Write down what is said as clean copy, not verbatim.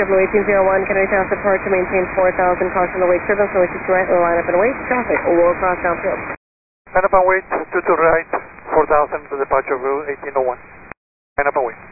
JetBlue 1801, can I pass the departure, maintain 4,000, caution the wait turbulence, no to right, line up and wait, traffic, will cross downfield. Line up and wait, 2 to right, 4,000 to departure route 1801. Line up and wait.